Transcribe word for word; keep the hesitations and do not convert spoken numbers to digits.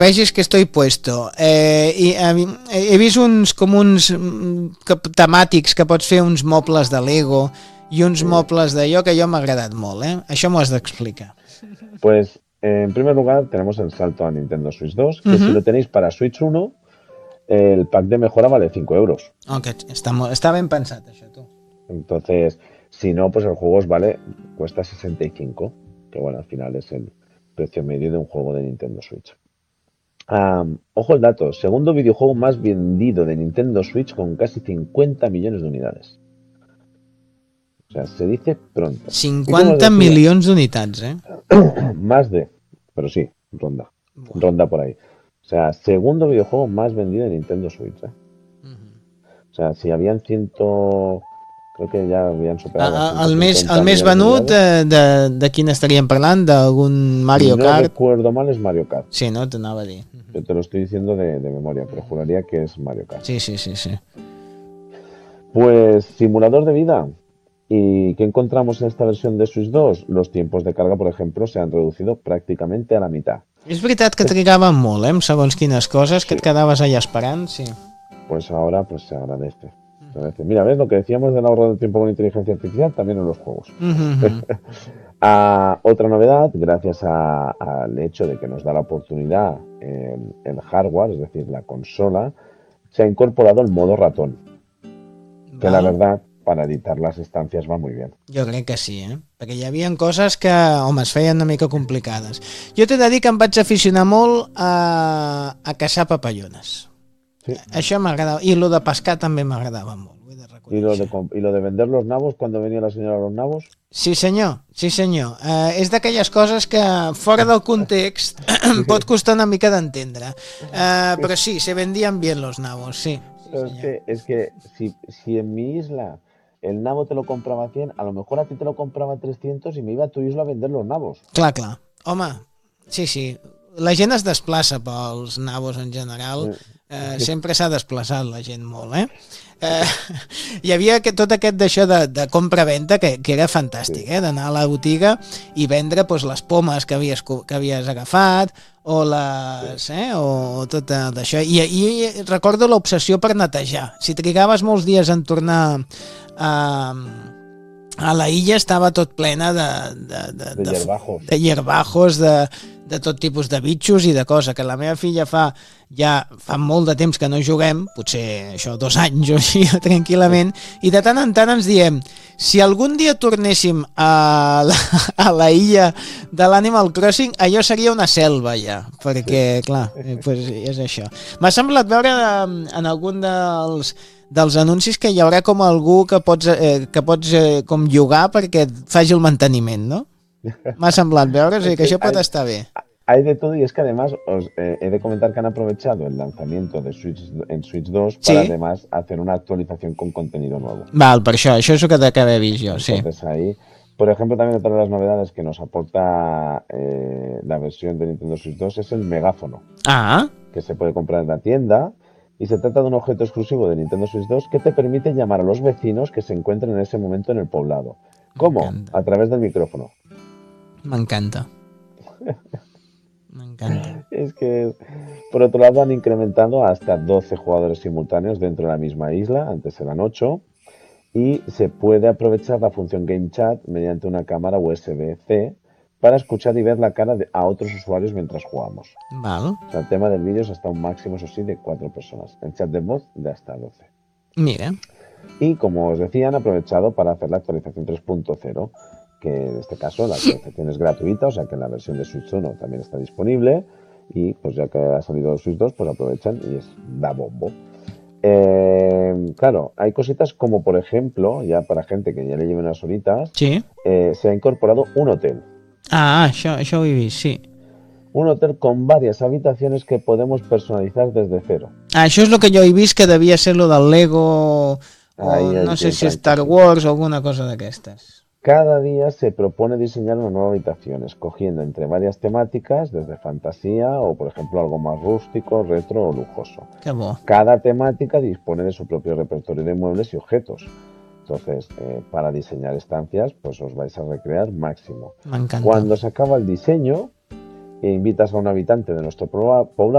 Vegis que estoy puesto. Eh, i, eh, he vist uns com uns que, temàtics que pots fer uns mobles de Lego i uns sí. mobles d'allò que jo m'ha agradat molt, eh? Això m'ho has d'explicar. Pues, eh, en primer lugar, tenemos el salto a Nintendo Switch dos, que uh-huh. si lo tenéis para Switch uno, el pack de mejora vale cinco euros. Okay, está, está bien pensado eso, tú. Entonces, si no, pues el juego os vale, cuesta sesenta y cinco, que bueno, al final es el precio medio de un juego de Nintendo Switch. Um, ojo el dato, segundo videojuego más vendido de Nintendo Switch con casi cincuenta millones de unidades. O sea, se dice pronto. cincuenta millones de unidades, ¿eh? Más de, pero sí, ronda. Bueno. Ronda por ahí. O sea, segundo videojuego más vendido de Nintendo Switch, ¿eh? Uh-huh. O sea, si habían ciento... Creo que ja havien superat... Ah, el, més, el més venut, de, de, de quin estaríem parlant? ¿D'algún Mario no Kart? No recuerdo mal, es Mario Kart. Sí, no? T'anava a dir. Yo te lo estoy diciendo de, de memoria, pero juraría que es Mario Kart. Sí, sí, sí, sí. Pues, simulador de vida. ¿Y qué encontramos en esta versión de Switch dos? Los tiempos de carga, por ejemplo, se han reducido prácticamente a la mitad. És veritat que trigaven molt, eh? Segons quines coses, que sí. Et quedaves allà esperant, sí. Pues ahora, pues se agradece. Mira, ¿ves lo que decíamos del ahorro de tiempo con inteligencia artificial? También en los juegos. Uh-huh. ah, otra novedad, gracias a, al hecho de que nos da la oportunidad en el hardware, es decir, la consola, se ha incorporado el modo ratón. Que wow. La verdad, para editar las estancias va muy bien. Jo crec que sí, eh? Perquè hi havia coses que, home, es feien una mica complicades. Jo t'he de dir que em vaig aficionar molt a, a caçar papallones. Sí. Això m'agradava, i lo de pescar també m'agradava molt. ¿Y lo, de, ¿Y lo de vender los nabos cuando venía la señora a los nabos? Sí senyor, sí senyor. Uh, és d'aquelles coses que fora del context pot costar una mica d'entendre. Uh, pero sí, se vendían bien los nabos, sí. sí es, que, es que si, si en mi isla el nabo te lo compraba cien, a lo mejor a ti te lo compraba trescientos y me iba a tu isla a vender los nabos. Clar, clar. Home, sí, sí. La gent es desplaça pels nabos en general. Eh, sempre s'ha desplaçat la gent molt, eh? eh hi havia que, tot aquest d'això de, de compra-venta que, que era fantàstic, eh? D'anar a la botiga i vendre pues, les pomes que havies, que havies agafat o les... Eh? o tot d'això. I, I recordo l'obsessió per netejar. Si trigaves molts dies en tornar a... a la illa estava tot plena de... De, de, de, de hierbajos. De hierbajos, de... de tot tipus de bitxos i de cosa, que la meva filla fa ja fa molt de temps que no juguem, potser això dos anys o així, tranquil·lament, i de tant en tant ens diem, si algun dia tornéssim a la, a la illa de l'Animal Crossing, allò seria una selva ja, perquè, clar, pues és això. M'ha semblat veure en algun dels dels anuncis que hi haurà com algú que pots, eh, que pots eh, com llogar perquè et faci el manteniment, no? M'ha semblat veure, o sigui que això pot hay, estar bé. Hay de todo y es que además os eh, he de comentar que han aprovechado el lanzamiento de Switch en Switch dos para ¿sí? además hacer una actualización con contenido nuevo. Val, per això, això és el que t'acabé de vist jo, sí. Entonces ahí, por ejemplo, también otra de las novedades que nos aporta eh, la versión de Nintendo Switch dos es el megáfono. Ah. Que se puede comprar en la tienda. Y se trata de un objeto exclusivo de Nintendo Switch dos que te permite llamar a los vecinos que se encuentren en ese momento en el poblado. ¿Cómo? A través del micrófono. Me encanta. Me encanta. Es que, por otro lado, han incrementado hasta doce jugadores simultáneos dentro de la misma isla, antes eran ocho, y se puede aprovechar la función Game Chat mediante una cámara U S B C para escuchar y ver la cara de, a otros usuarios mientras jugamos. Vale. O sea, el tema del vídeo es hasta un máximo, eso sí, de cuatro personas. El chat de voz de hasta doce. Mira. Y como os decía, han aprovechado para hacer la actualización tres punto cero, que en este caso la actualización es gratuita, o sea que en la versión de Switch uno también está disponible. Y pues ya que ha salido el Switch dos, pues aprovechan y es da bombo. Eh, claro, hay cositas como, por ejemplo, ya para gente que ya le lleve unas horitas, sí. eh, se ha incorporado un hotel. Ah, això, això ho he vist, sí. Un hotel con varias habitaciones que podemos personalizar desde cero. Ah, això és el que jo he vist que devia ser lo del Lego, o Ahí, no sé si Star Wars o alguna cosa d'aquestes. Cada día se propone diseñar una nueva habitación, escogiendo entre varias temáticas, desde fantasía o, por ejemplo, algo más rústico, retro o lujoso. Qué bo. Cada temática dispone de su propio repertorio de muebles y objetos. Entonces, eh, para diseñar estancias, pues os vais a recrear máximo. Me encanta. Cuando se acaba el diseño, e invitas a un habitante de nuestro poblado